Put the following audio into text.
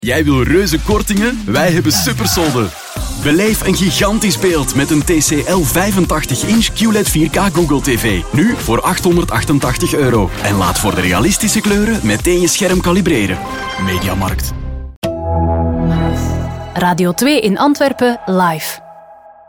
Jij wil reuze kortingen? Wij hebben supersolden. Beleef een gigantisch beeld met een TCL 85-inch QLED 4K Google TV. Nu voor €888. En laat voor de realistische kleuren meteen je scherm kalibreren. Mediamarkt. Radio 2 in Antwerpen live.